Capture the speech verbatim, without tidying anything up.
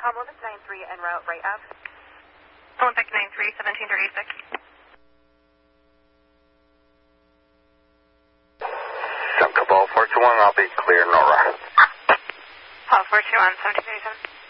com, Olympic nine three en route, right up. Olympic nine three, seventeen thirty-six. Jump to ball four two one, I'll be clear, Nora. Ball four two one, seventeen thirty-seven.